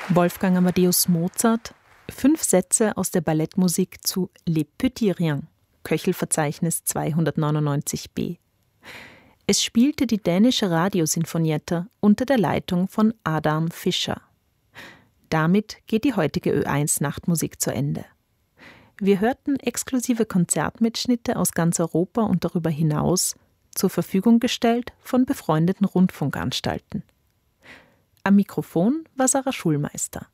Wolfgang Amadeus Mozart, 5 Sätze aus der Ballettmusik zu Les Petits Riens, Köchelverzeichnis 299b. Es spielte die dänische Radiosinfonietta unter der Leitung von Adam Fischer. Damit geht die heutige Ö1 Nachtmusik zu Ende. Wir hörten exklusive Konzertmitschnitte aus ganz Europa und darüber hinaus, zur Verfügung gestellt von befreundeten Rundfunkanstalten. Am Mikrofon war Sarah Schulmeister.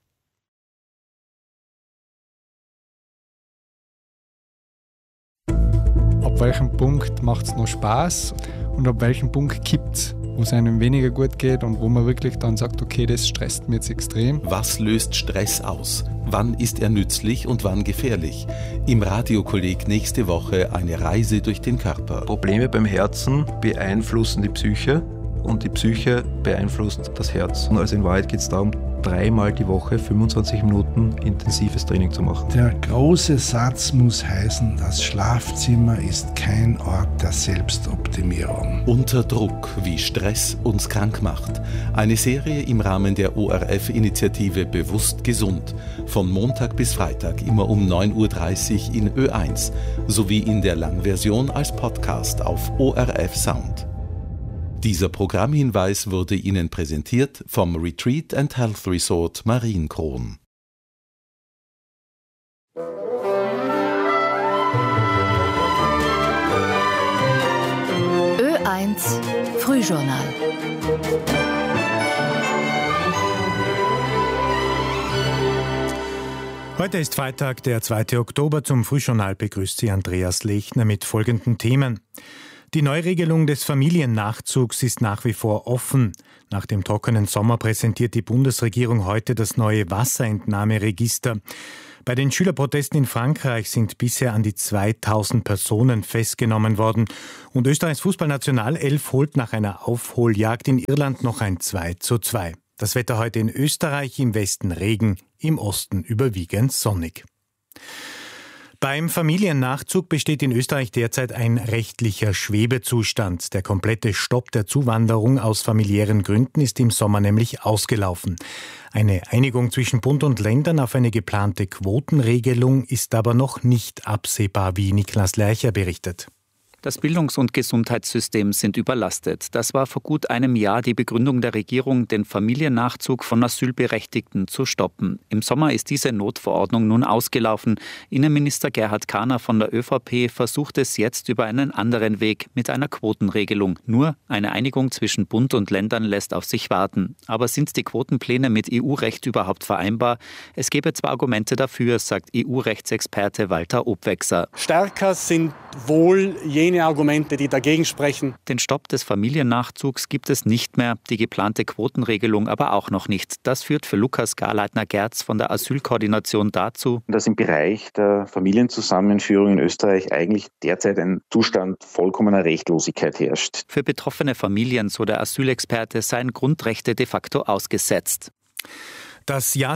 Ab welchem Punkt macht es noch Spaß und ab welchem Punkt kippt es, wo es einem weniger gut geht und wo man wirklich dann sagt, okay, das stresst mich jetzt extrem. Was löst Stress aus? Wann ist er nützlich und wann gefährlich? Im Radiokolleg nächste Woche eine Reise durch den Körper. Probleme beim Herzen beeinflussen die Psyche und die Psyche beeinflusst das Herz. Also in Wahrheit geht es darum, 3-mal die Woche 25 Minuten intensives Training zu machen. Der große Satz muss heißen, das Schlafzimmer ist kein Ort der Selbstoptimierung. Unter Druck, wie Stress uns krank macht. Eine Serie im Rahmen der ORF-Initiative Bewusst Gesund. Von Montag bis Freitag immer um 9.30 Uhr in Ö1 sowie in der Langversion als Podcast auf ORF Sound. Dieser Programmhinweis wurde Ihnen präsentiert vom Retreat and Health Resort Marienkron. Ö1 Frühjournal. Heute ist Freitag, der 2. Oktober. Zum Frühjournal begrüßt Sie Andreas Lechner mit folgenden Themen. Die Neuregelung des Familiennachzugs ist nach wie vor offen. Nach dem trockenen Sommer präsentiert die Bundesregierung heute das neue Wasserentnahmeregister. Bei den Schülerprotesten in Frankreich sind bisher an die 2000 Personen festgenommen worden. Und Österreichs Fußballnationalelf holt nach einer Aufholjagd in Irland noch ein 2:2. Das Wetter heute in Österreich: im Westen Regen, im Osten überwiegend sonnig. Beim Familiennachzug besteht in Österreich derzeit ein rechtlicher Schwebezustand. Der komplette Stopp der Zuwanderung aus familiären Gründen ist im Sommer nämlich ausgelaufen. Eine Einigung zwischen Bund und Ländern auf eine geplante Quotenregelung ist aber noch nicht absehbar, wie Niklas Lercher berichtet. Das Bildungs- und Gesundheitssystem sind überlastet. Das war vor gut einem Jahr die Begründung der Regierung, den Familiennachzug von Asylberechtigten zu stoppen. Im Sommer ist diese Notverordnung nun ausgelaufen. Innenminister Gerhard Kahner von der ÖVP versucht es jetzt über einen anderen Weg mit einer Quotenregelung. Nur eine Einigung zwischen Bund und Ländern lässt auf sich warten. Aber sind die Quotenpläne mit EU-Recht überhaupt vereinbar? Es gäbe zwar Argumente dafür, sagt EU-Rechtsexperte Walter Obwechser. Stärker sind wohl jene Argumente, die dagegen sprechen. Den Stopp des Familiennachzugs gibt es nicht mehr, die geplante Quotenregelung aber auch noch nicht. Das führt für Lukas Garleitner-Gerz von der Asylkoordination dazu, dass im Bereich der Familienzusammenführung in Österreich eigentlich derzeit ein Zustand vollkommener Rechtlosigkeit herrscht. Für betroffene Familien, so der Asylexperte, seien Grundrechte de facto ausgesetzt. Das Jahr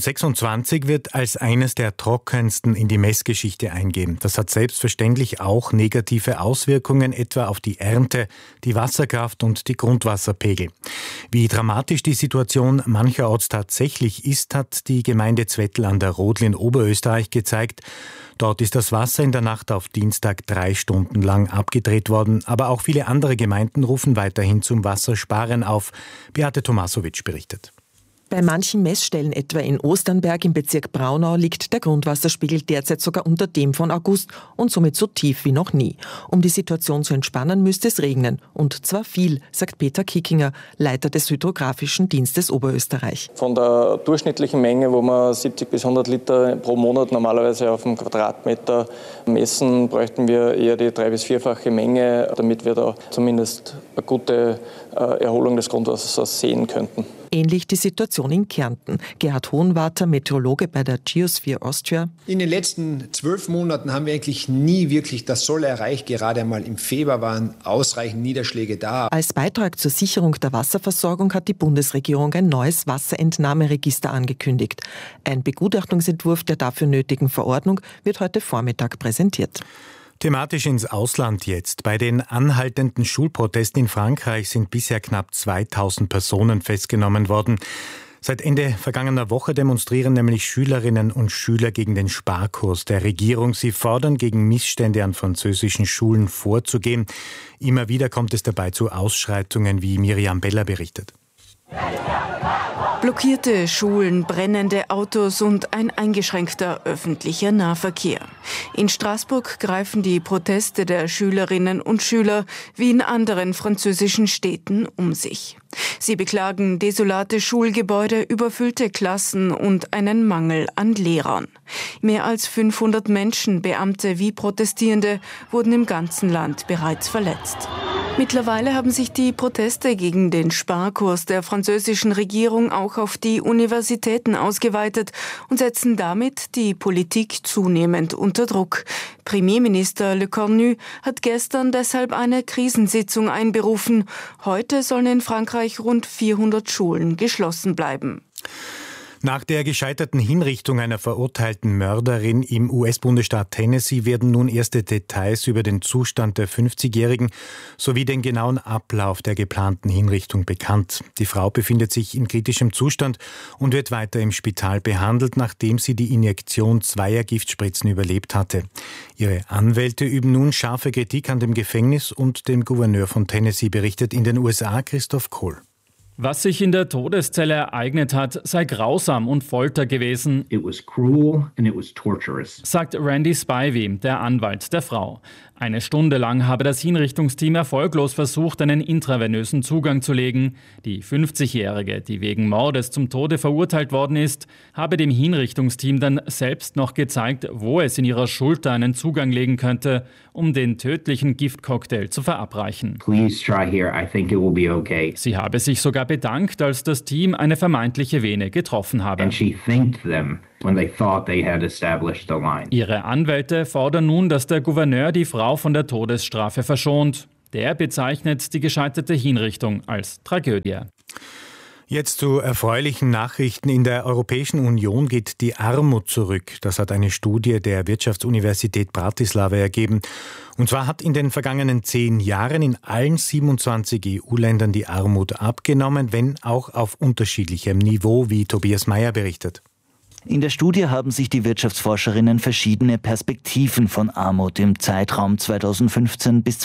2026 wird als eines der trockensten in die Messgeschichte eingehen. Das hat selbstverständlich auch negative Auswirkungen, etwa auf die Ernte, die Wasserkraft und die Grundwasserpegel. Wie dramatisch die Situation mancherorts tatsächlich ist, hat die Gemeinde Zwettl an der Rodl in Oberösterreich gezeigt. Dort ist das Wasser in der Nacht auf Dienstag 3 Stunden lang abgedreht worden. Aber auch viele andere Gemeinden rufen weiterhin zum Wassersparen auf. Beate Tomasowitsch berichtet. Bei manchen Messstellen, etwa in Osternberg im Bezirk Braunau, liegt der Grundwasserspiegel derzeit sogar unter dem von August und somit so tief wie noch nie. Um die Situation zu entspannen, müsste es regnen. Und zwar viel, sagt Peter Kickinger, Leiter des Hydrographischen Dienstes Oberösterreich. Von der durchschnittlichen Menge, wo wir 70 bis 100 Liter pro Monat normalerweise auf dem Quadratmeter messen, bräuchten wir eher die 3- bis 4-fache Menge, damit wir da zumindest eine gute Erholung des Grundwassers sehen könnten. Ähnlich die Situation in Kärnten. Gerhard Hohenwarter, Meteorologe bei der Geosphere Austria. In den letzten 12 Monaten haben wir eigentlich nie wirklich das Soll erreicht. Gerade einmal im Februar waren ausreichend Niederschläge da. Als Beitrag zur Sicherung der Wasserversorgung hat die Bundesregierung ein neues Wasserentnahmeregister angekündigt. Ein Begutachtungsentwurf der dafür nötigen Verordnung wird heute Vormittag präsentiert. Thematisch ins Ausland jetzt. Bei den anhaltenden Schulprotesten in Frankreich sind bisher knapp 2000 Personen festgenommen worden. Seit Ende vergangener Woche demonstrieren nämlich Schülerinnen und Schüler gegen den Sparkurs der Regierung. Sie fordern, gegen Missstände an französischen Schulen vorzugehen. Immer wieder kommt es dabei zu Ausschreitungen, wie Miriam Beller berichtet. Blockierte Schulen, brennende Autos und ein eingeschränkter öffentlicher Nahverkehr. In Straßburg greifen die Proteste der Schülerinnen und Schüler wie in anderen französischen Städten um sich. Sie beklagen desolate Schulgebäude, überfüllte Klassen und einen Mangel an Lehrern. Mehr als 500 Menschen, Beamte wie Protestierende, wurden im ganzen Land bereits verletzt. Mittlerweile haben sich die Proteste gegen den Sparkurs der französischen Regierung auch auf die Universitäten ausgeweitet und setzen damit die Politik zunehmend unter Druck. Premierminister Le Cornu hat gestern deshalb eine Krisensitzung einberufen. Heute sollen in Frankreich rund 400 Schulen geschlossen bleiben. Nach der gescheiterten Hinrichtung einer verurteilten Mörderin im US-Bundesstaat Tennessee werden nun erste Details über den Zustand der 50-Jährigen sowie den genauen Ablauf der geplanten Hinrichtung bekannt. Die Frau befindet sich in kritischem Zustand und wird weiter im Spital behandelt, nachdem sie die Injektion 2 Giftspritzen überlebt hatte. Ihre Anwälte üben nun scharfe Kritik an dem Gefängnis und dem Gouverneur von Tennessee, berichtet in den USA Christoph Kohl. Was sich in der Todeszelle ereignet hat, sei grausam und Folter gewesen, sagt Randy Spivey, der Anwalt der Frau. Eine Stunde lang habe das Hinrichtungsteam erfolglos versucht, einen intravenösen Zugang zu legen. Die 50-Jährige, die wegen Mordes zum Tode verurteilt worden ist, habe dem Hinrichtungsteam dann selbst noch gezeigt, wo es in ihrer Schulter einen Zugang legen könnte, um den tödlichen Giftcocktail zu verabreichen. Sie habe sich sogar bedankt, als das Team eine vermeintliche Vene getroffen habe. Ihre Anwälte fordern nun, dass der Gouverneur die Frau von der Todesstrafe verschont. Der bezeichnet die gescheiterte Hinrichtung als Tragödie. Jetzt zu erfreulichen Nachrichten. In der Europäischen Union geht die Armut zurück. Das hat eine Studie der Wirtschaftsuniversität Bratislava ergeben. Und zwar hat in den vergangenen 10 Jahren in allen 27 EU-Ländern die Armut abgenommen, wenn auch auf unterschiedlichem Niveau, wie Tobias Meyer berichtet. In der Studie haben sich die Wirtschaftsforscherinnen verschiedene Perspektiven von Armut im Zeitraum 2015 bis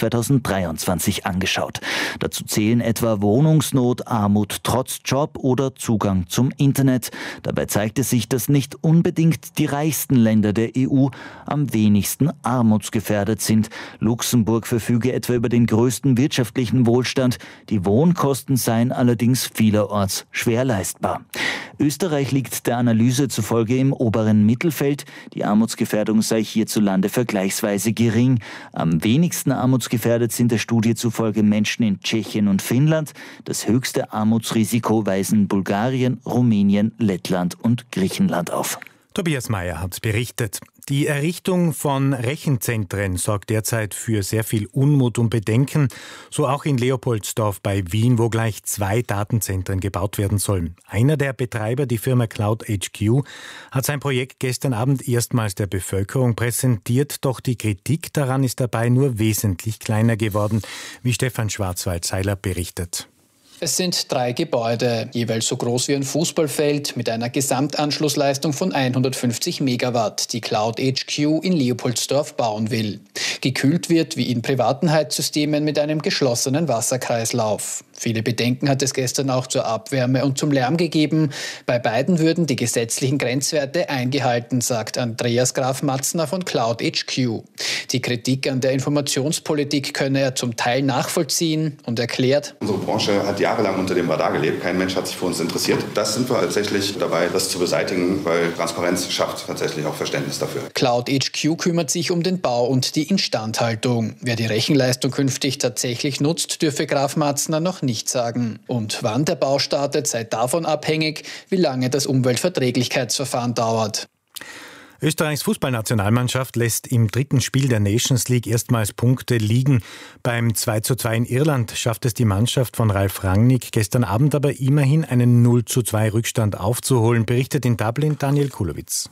2023 angeschaut. Dazu zählen etwa Wohnungsnot, Armut trotz Job oder Zugang zum Internet. Dabei zeigte sich, dass nicht unbedingt die reichsten Länder der EU am wenigsten armutsgefährdet sind. Luxemburg verfüge etwa über den größten wirtschaftlichen Wohlstand. Die Wohnkosten seien allerdings vielerorts schwer leistbar. Österreich liegt der Analyse zufolge im oberen Mittelfeld. Die Armutsgefährdung sei hierzulande vergleichsweise gering. Am wenigsten armutsgefährdet sind der Studie zufolge Menschen in Tschechien und Finnland. Das höchste Armutsrisiko weisen Bulgarien, Rumänien, Lettland und Griechenland auf. Tobias Meyer hat berichtet. Die Errichtung von Rechenzentren sorgt derzeit für sehr viel Unmut und Bedenken, so auch in Leopoldsdorf bei Wien, wo gleich 2 Datenzentren gebaut werden sollen. Einer der Betreiber, die Firma Cloud HQ, hat sein Projekt gestern Abend erstmals der Bevölkerung präsentiert, doch die Kritik daran ist dabei nur wesentlich kleiner geworden, wie Stefan Schwarzwald-Seiler berichtet. Es sind 3 Gebäude, jeweils so groß wie ein Fußballfeld, mit einer Gesamtanschlussleistung von 150 Megawatt, die Cloud HQ in Leopoldsdorf bauen will. Gekühlt wird wie in privaten Heizsystemen mit einem geschlossenen Wasserkreislauf. Viele Bedenken hat es gestern auch zur Abwärme und zum Lärm gegeben. Bei beiden würden die gesetzlichen Grenzwerte eingehalten, sagt Andreas Graf-Matzner von Cloud HQ. Die Kritik an der Informationspolitik könne er zum Teil nachvollziehen und erklärt: Unsere Branche hat jahrelang unter dem Radar gelebt. Kein Mensch hat sich für uns interessiert. Das sind wir tatsächlich dabei, das zu beseitigen, weil Transparenz schafft tatsächlich auch Verständnis dafür. Cloud HQ kümmert sich um den Bau und die Instandhaltung. Wer die Rechenleistung künftig tatsächlich nutzt, dürfe Graf-Matzner noch nicht sagen. Und wann der Bau startet, sei davon abhängig, wie lange das Umweltverträglichkeitsverfahren dauert. Österreichs Fußballnationalmannschaft lässt im 3. Spiel der Nations League erstmals Punkte liegen. Beim 2:2 in Irland schafft es die Mannschaft von Ralf Rangnick gestern Abend aber immerhin einen 0:2 Rückstand aufzuholen, berichtet in Dublin Daniel Kulowitz.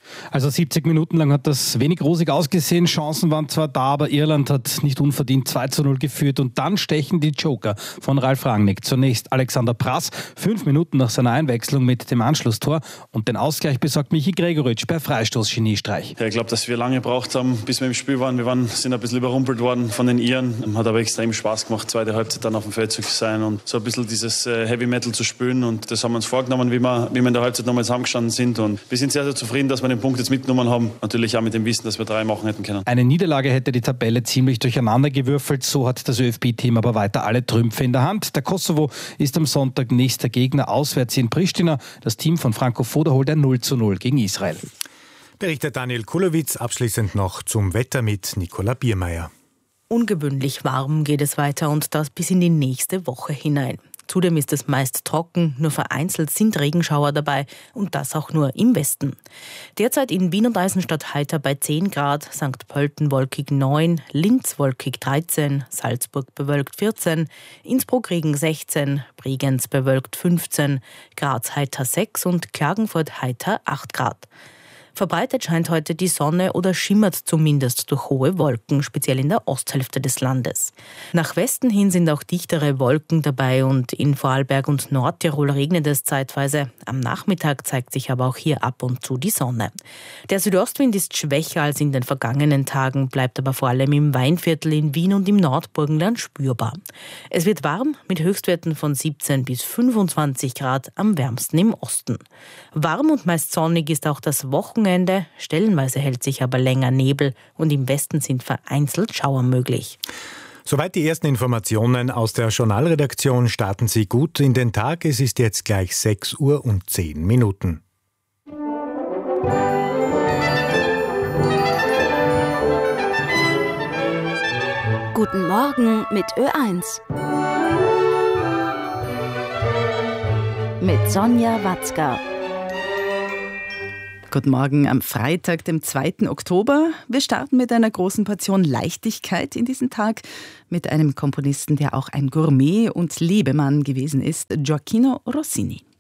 Also 70 Minuten lang hat das wenig rosig ausgesehen. Chancen waren zwar da, aber Irland hat nicht unverdient 2:0 geführt. Und dann stechen die Joker von Ralf Rangnick. Zunächst Alexander Prass, 5 Minuten nach seiner Einwechslung mit dem Anschlusstor. Und den Ausgleich besorgt Michi Gregoritsch per Freistoß-Geniestreich. Ja, ich glaube, dass wir lange gebraucht haben, bis wir im Spiel waren. Wir sind ein bisschen überrumpelt worden von den Iren. Hat aber extrem Spaß gemacht, zweite Halbzeit dann auf dem Feld zu sein und so ein bisschen dieses Heavy Metal zu spüren. Und das haben wir uns vorgenommen, wie wir in der Halbzeit nochmal zusammengestanden sind. Und wir sind sehr, sehr zufrieden, dass wir den Punkt jetzt mitgenommen haben. Natürlich auch mit dem Wissen, dass wir 3 machen hätten können. Eine Niederlage hätte die Tabelle ziemlich durcheinander gewürfelt. So hat das ÖFB-Team aber weiter alle Trümpfe in der Hand. Der Kosovo ist am Sonntag nächster Gegner auswärts in Pristina. Das Team von Franco Foda holt ein 0:0 gegen Israel. Berichtet Daniel Kulowitz. Abschließend noch zum Wetter mit Nicola Biermeier. Ungewöhnlich warm geht es weiter und das bis in die nächste Woche hinein. Zudem ist es meist trocken, nur vereinzelt sind Regenschauer dabei und das auch nur im Westen. Derzeit in Wien und Eisenstadt heiter bei 10 Grad, St. Pölten wolkig 9, Linz wolkig 13, Salzburg bewölkt 14, Innsbruck Regen 16, Bregenz bewölkt 15, Graz heiter 6 und Klagenfurt heiter 8 Grad. Verbreitet scheint heute die Sonne oder schimmert zumindest durch hohe Wolken, speziell in der Osthälfte des Landes. Nach Westen hin sind auch dichtere Wolken dabei und in Vorarlberg und Nordtirol regnet es zeitweise. Am Nachmittag zeigt sich aber auch hier ab und zu die Sonne. Der Südostwind ist schwächer als in den vergangenen Tagen, bleibt aber vor allem im Weinviertel in Wien und im Nordburgenland spürbar. Es wird warm mit Höchstwerten von 17 bis 25 Grad, am wärmsten im Osten. Warm und meist sonnig ist auch das Wochenende. Stellenweise hält sich aber länger Nebel und im Westen sind vereinzelt Schauer möglich. Soweit die ersten Informationen aus der Journalredaktion. Starten Sie gut in den Tag. Es ist jetzt gleich 6:10 Uhr. Guten Morgen mit Ö1. Mit Sonja Watzka. Guten Morgen am Freitag, dem 2. Oktober. Wir starten mit einer großen Portion Leichtigkeit in diesen Tag mit einem Komponisten, der auch ein Gourmet und Lebemann gewesen ist, Gioacchino Rossini.